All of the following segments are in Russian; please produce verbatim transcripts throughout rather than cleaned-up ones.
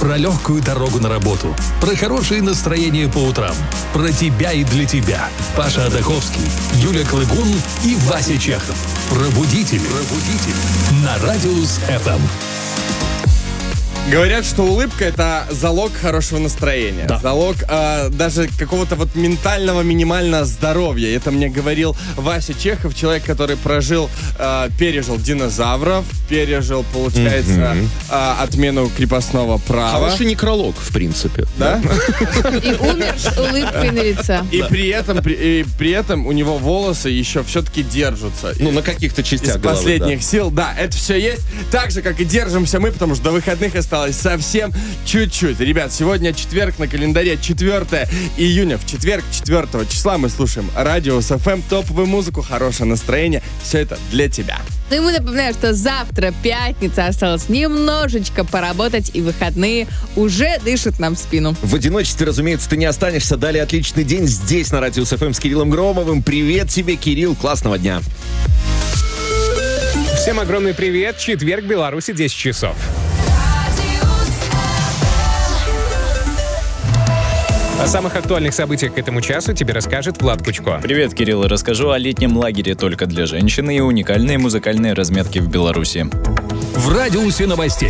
Про легкую дорогу на работу, про хорошее настроение по утрам, про тебя и для тебя. Паша Адаховский, Юля Клыгун и Вася Чехов. Пробудители. Пробудители. На Радиус эф эм. Говорят, что улыбка — это залог хорошего настроения. Да. Залог э, даже какого-то вот ментального минимального здоровья. Это мне говорил Вася Чехов, человек, который прожил, э, пережил динозавров, пережил, получается, mm-hmm. э, отмену крепостного права. Хороший некролог, в принципе. Да? И умер с улыбкой на лице. И при этом, при, при этом у него волосы еще все-таки держатся. Ну, на каких-то частях из головы, последних да. сил. Да, это все есть. Так же, как и держимся мы, потому что до выходных осталось совсем чуть-чуть. Ребят, сегодня четверг, на календаре четвёртого июня. В четверг, четвёртого числа мы слушаем Радиус эф эм, топовую музыку, хорошее настроение. Все это для тебя. Ну и мы напоминаем, что завтра пятница, осталось немножечко поработать, и выходные уже дышат нам в спину. В одиночестве, разумеется, ты не останешься. Далее отличный день здесь, на Радиус эф эм, с Кириллом Громовым. Привет тебе, Кирилл, классного дня. Всем огромный привет. Четверг, Беларуси, десять часов. О самых актуальных событиях к этому часу тебе расскажет Влад Кучко. Привет, Кирилл. Расскажу о летнем лагере только для женщин и уникальные музыкальные разметки в Беларуси. В радиусе новостей.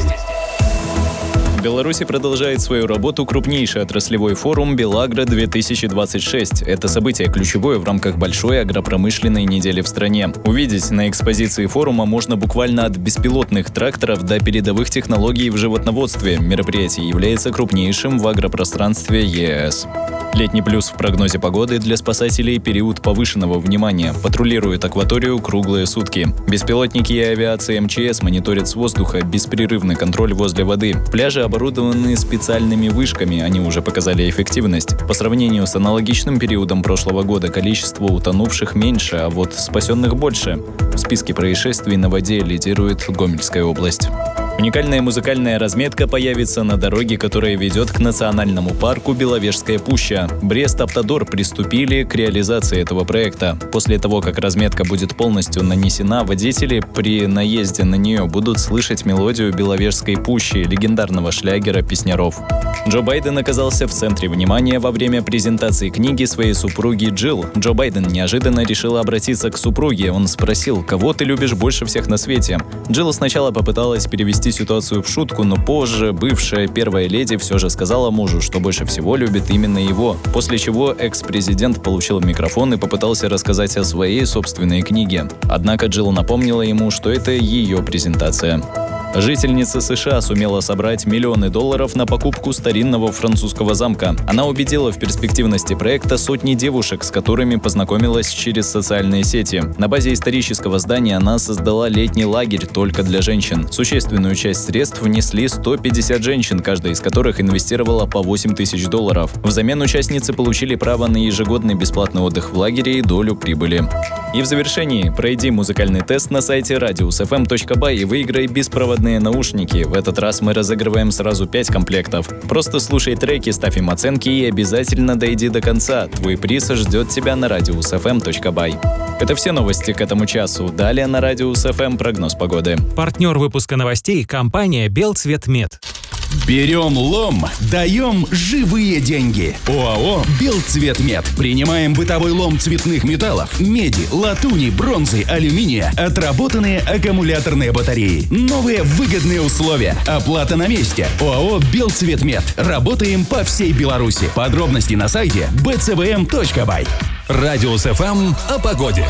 В Беларуси продолжает свою работу крупнейший отраслевой форум «Белагро-две тысячи двадцать шесть». Это событие ключевое в рамках большой агропромышленной недели в стране. Увидеть на экспозиции форума можно буквально от беспилотных тракторов до передовых технологий в животноводстве. Мероприятие является крупнейшим в агропространстве е эс. Летний плюс в прогнозе погоды для спасателей — период повышенного внимания. Патрулируют акваторию круглые сутки. Беспилотники и авиация эм че эс мониторят с воздуха беспрерывный контроль возле воды. Пляжи оборудованы специальными вышками, они уже показали эффективность. По сравнению с аналогичным периодом прошлого года количество утонувших меньше, а вот спасенных больше. В списке происшествий на воде лидирует Гомельская область. Уникальная музыкальная разметка появится на дороге, которая ведет к национальному парку Беловежская пуща. Брест-Автодор приступили к реализации этого проекта. После того, как разметка будет полностью нанесена, водители при наезде на нее будут слышать мелодию Беловежской пущи, легендарного шлягера песняров. Джо Байден оказался в центре внимания во время презентации книги своей супруги Джилл. Джо Байден неожиданно решил обратиться к супруге. Он спросил: «Кого ты любишь больше всех на свете?» Джилл сначала попыталась перевести ситуацию в шутку, но позже бывшая первая леди все же сказала мужу, что больше всего любит именно его. После чего экс-президент получил микрофон и попытался рассказать о своей собственной книге. Однако Джилл напомнила ему, что это ее презентация. Жительница США сумела собрать миллионы долларов на покупку старинного французского замка. Она убедила в перспективности проекта сотни девушек, с которыми познакомилась через социальные сети. На базе исторического здания она создала летний лагерь только для женщин. Существенную часть средств внесли сто пятьдесят женщин, каждая из которых инвестировала по восемь тысяч долларов. Взамен участницы получили право на ежегодный бесплатный отдых в лагере и долю прибыли. И в завершении пройди музыкальный тест на сайте радиус эф эм точка бай и выиграй беспроводные наушники. В этот раз мы разыгрываем сразу пять комплектов. Просто слушай треки, ставь им оценки и обязательно дойди до конца. Твой приз ждет тебя на радиус эф эм точка бай. Это все новости к этому часу. Далее на Радиус эф эм прогноз погоды. Партнер выпуска новостей — компания «Белцветмет». Берем лом, даем живые деньги. ОАО «Белцветмет». Принимаем бытовой лом цветных металлов, меди, латуни, бронзы, алюминия, отработанные аккумуляторные батареи. Новые выгодные условия. Оплата на месте. ОАО «Белцветмет». Работаем по всей Беларуси. Подробности на сайте би цэ вэ эм точка бай. Радиус эф эм о погоде.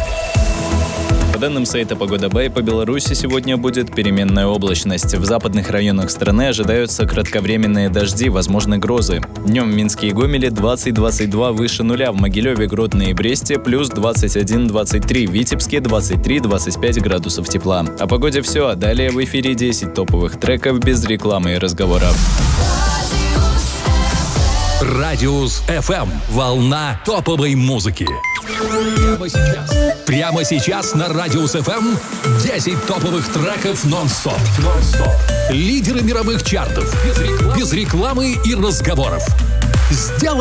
По данным сайта Погода Бай, по Беларуси сегодня будет переменная облачность. В западных районах страны ожидаются кратковременные дожди, возможны грозы. Днем в Минске и Гомеле двадцать - двадцать два выше нуля, в Могилеве, Гродно и Бресте плюс двадцать один - двадцать три, в Витебске двадцать три - двадцать пять градусов тепла. О погоде все, а далее в эфире десять топовых треков без рекламы и разговоров. Радиус эф эм. Волна топовой музыки. Прямо сейчас. Прямо сейчас на Радиус эф эм десять топовых треков нон-стоп. нон-стоп. Лидеры мировых чартов. Без рекламы, без рекламы и разговоров. Сделай